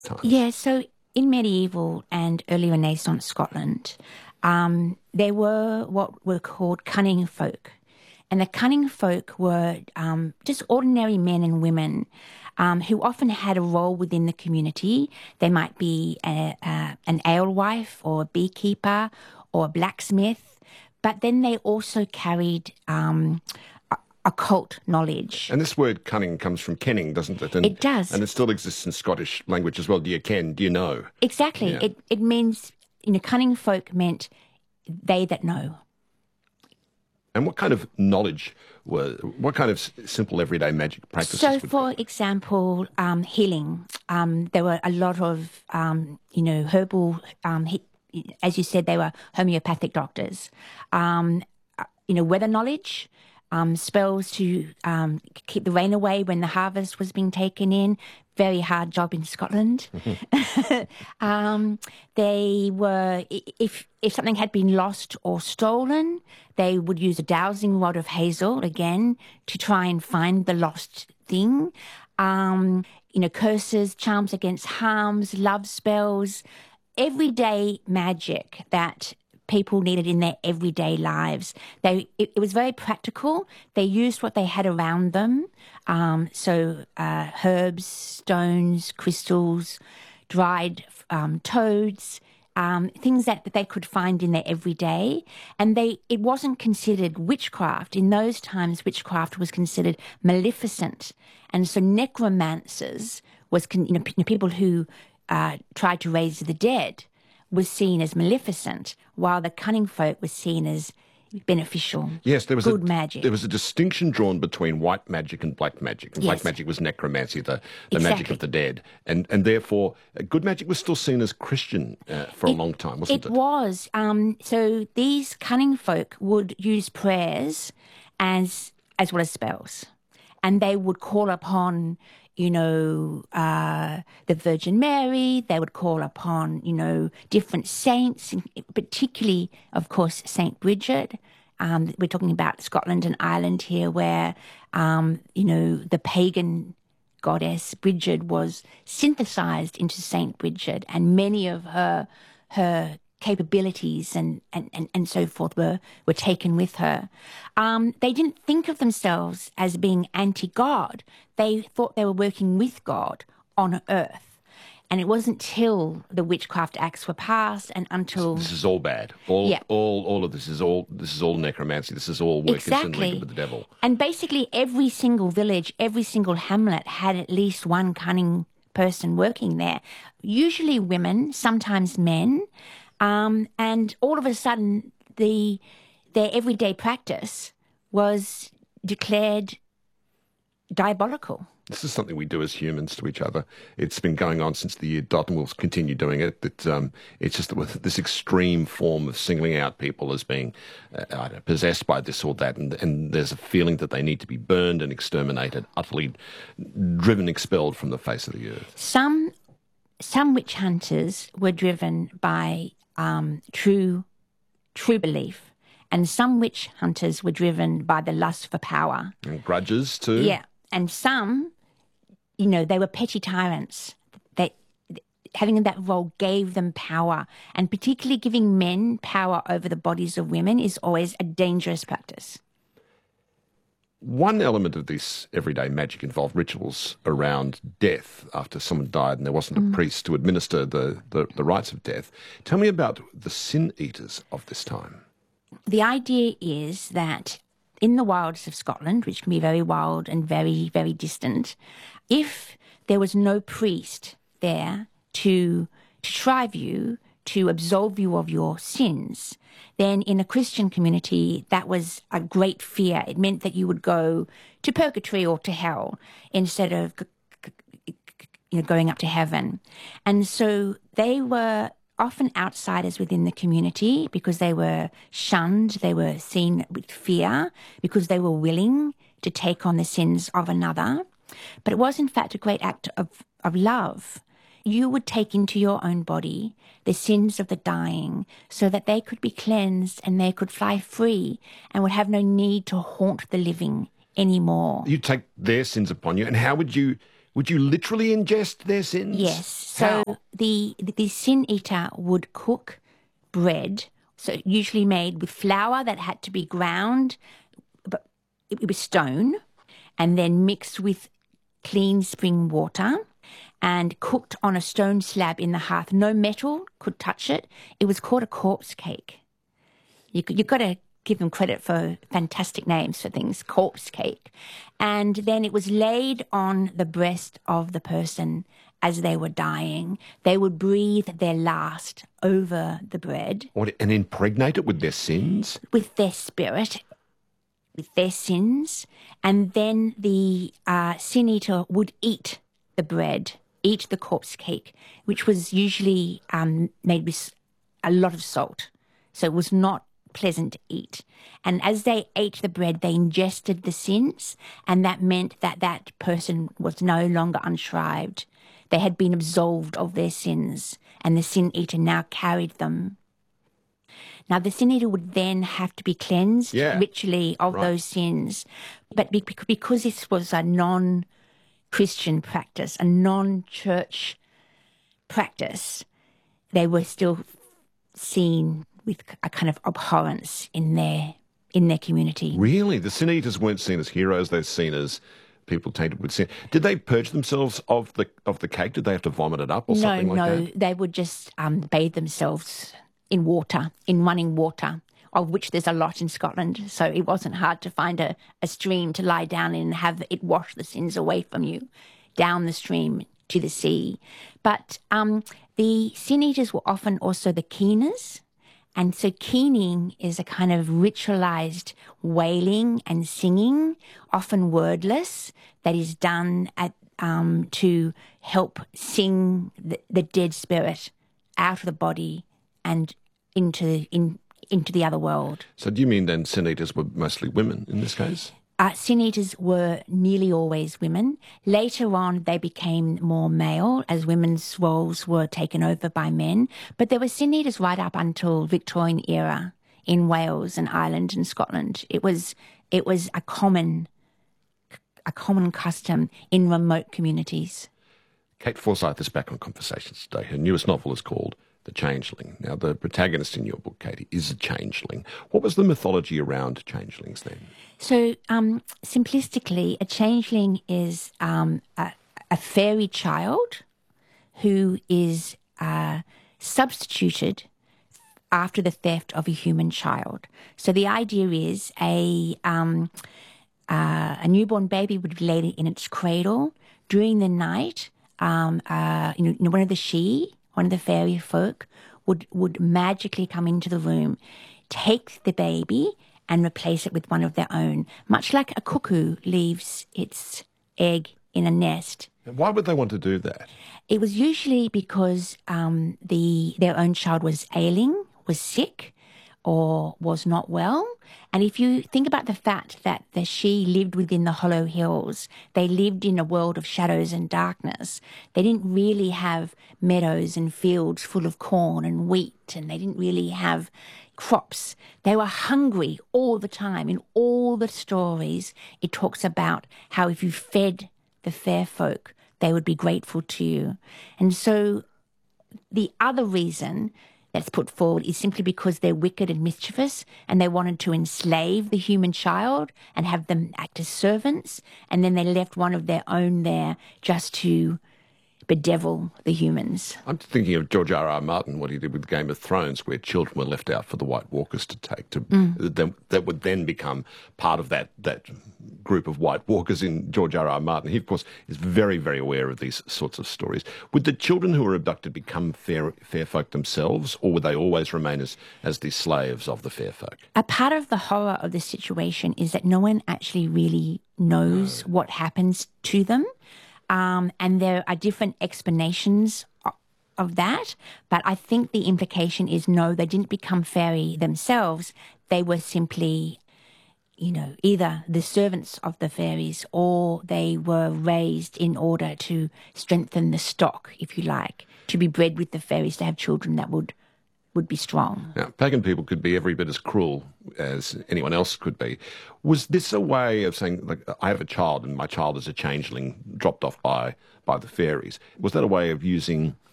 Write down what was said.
times? Yeah, so in medieval and early Renaissance Scotland, there were what were called cunning folk. And the cunning folk were just ordinary men and women who often had a role within the community. They might be an alewife or a beekeeper or a blacksmith, but then they also carried occult knowledge. And this word cunning comes from kenning, doesn't it? It does. And it still exists in Scottish language as well. Do you ken? Do you know? Exactly. Yeah. It means, cunning folk meant they that know. And what kind of knowledge what kind of simple everyday magic practices? So, for example, healing. There were a lot of, herbal, as you said, they were homeopathic doctors. Weather knowledge, spells to keep the rain away when the harvest was being taken in. Very hard job in Scotland. They were, if something had been lost or stolen, they would use a dowsing rod of hazel again to try and find the lost thing. Curses, charms against harms, love spells, everyday magic that people needed in their everyday lives. It was very practical. They used what they had around them. Herbs, stones, crystals, dried toads, things that they could find in their everyday. And it wasn't considered witchcraft. In those times, witchcraft was considered maleficent. And so necromancers was, people who tried to raise the dead was seen as maleficent, while the cunning folk was seen as beneficial. Yes, there was good magic. There was a distinction drawn between white magic and black magic. And black magic was necromancy, the magic of the dead, and therefore good magic was still seen as Christian for a long time, wasn't it? It was. So these cunning folk would use prayers as well as spells, and they would call upon the Virgin Mary. They would call upon, different saints, particularly, of course, Saint Bridget. We're talking about Scotland and Ireland here, where, the pagan goddess Bridget was synthesized into Saint Bridget, and many of her capabilities and so forth were taken with her. They didn't think of themselves as being anti-God. They thought they were working with God on earth. And it wasn't till the Witchcraft Acts were passed and until... This is all bad. All of this is all necromancy. This is all work with the devil. And basically every single village, every single hamlet had at least one cunning person working there. Usually women, sometimes men. And all of a sudden, their everyday practice was declared diabolical. This is something we do as humans to each other. It's been going on since the year dot, and we'll continue doing it. It's just that with this extreme form of singling out people as being possessed by this or that, and there's a feeling that they need to be burned and exterminated, utterly driven, expelled from the face of the earth. Some witch hunters were driven by true belief, and some witch hunters were driven by the lust for power. And grudges too. Yeah, and some, they were petty tyrants. Having that role gave them power, and particularly giving men power over the bodies of women is always a dangerous practice. One element of this everyday magic involved rituals around death after someone died and there wasn't a priest to administer the rites of death. Tell me about the sin eaters of this time. The idea is that in the wilds of Scotland, which can be very wild and very, very distant, if there was no priest there to shrive you, to absolve you of your sins, then in a Christian community, that was a great fear. It meant that you would go to purgatory or to hell instead of going up to heaven. And so they were often outsiders within the community because they were shunned, they were seen with fear, because they were willing to take on the sins of another. But it was in fact a great act of love. You would take into your own body the sins of the dying so that they could be cleansed and they could fly free and would have no need to haunt the living anymore. You take their sins upon you, and how would you Would you literally ingest their sins? Yes. So How? the sin eater would cook bread, so usually made with flour that had to be ground, but it was stone, and then mixed with clean spring water and cooked on a stone slab in the hearth. No metal could touch it. It was called a corpse cake. You've got to give them credit for fantastic names for things, corpse cake. And then it was laid on the breast of the person as they were dying. They would breathe their last over the bread. What, and impregnate it with their sins? With their spirit, with their sins. And then the sin eater would eat the bread, eat the corpse cake, which was usually made with a lot of salt. So it was not pleasant to eat. And as they ate the bread, they ingested the sins, and that meant that that person was no longer unshrived. They had been absolved of their sins, and the sin eater now carried them. Now, the sin eater would then have to be cleansed ritually of those sins. But because this was a non-Christian practice, a non-church practice, they were still seen with a kind of abhorrence in their community. Really? The sin eaters weren't seen as heroes, they were seen as people tainted with sin. Did they purge themselves of the cake? Did they have to vomit it up or something like that? No, they would just bathe themselves in water, in running water, of which there's a lot in Scotland. So it wasn't hard to find a stream to lie down in and have it wash the sins away from you, down the stream to the sea. But the sin eaters were often also the keeners. And so keening is a kind of ritualized wailing and singing, often wordless, that is done to help sing the dead spirit out of the body and into the other world. So do you mean then sin eaters were mostly women in this case? Sin eaters were nearly always women. Later on, they became more male as women's roles were taken over by men. But there were sin eaters right up until Victorian era in Wales and Ireland and Scotland. It was a common custom in remote communities. Kate Forsyth is back on Conversations today. Her newest novel is called The Changeling. Now, the protagonist in your book, Katie, is a changeling. What was the mythology around changelings then? So, simplistically, a changeling is a fairy child who is substituted after the theft of a human child. So the idea is a newborn baby would be laid in its cradle during the night. One of the fairy folk would magically come into the room, take the baby and replace it with one of their own, much like a cuckoo leaves its egg in a nest. And why would they want to do that? It was usually because their own child was ailing, was sick, or was not well. And if you think about the fact that the Shi lived within the Hollow Hills, they lived in a world of shadows and darkness. They didn't really have meadows and fields full of corn and wheat, and they didn't really have crops. They were hungry all the time. In all the stories, it talks about how if you fed the fair folk, they would be grateful to you. And so the other reason that's put forward is simply because they're wicked and mischievous, and they wanted to enslave the human child and have them act as servants, and then they left one of their own there just to bedevil the humans. I'm thinking of George R.R. Martin, what he did with Game of Thrones, where children were left out for the White Walkers to take. That would then become part of that group of White Walkers in George R.R. Martin. He, of course, is very, very aware of these sorts of stories. Would the children who were abducted become fair folk themselves, or would they always remain as the slaves of the fair folk? A part of the horror of the situation is that no one actually really knows what happens to them. And there are different explanations of that. But I think the implication is no, they didn't become fairy themselves. They were simply, either the servants of the fairies, or they were raised in order to strengthen the stock, if you like, to be bred with the fairies, to have children that would would be strong. Now, pagan people could be every bit as cruel as anyone else could be. Was this a way of saying, like, I have a child and my child is a changeling dropped off by the fairies? Was that a way of using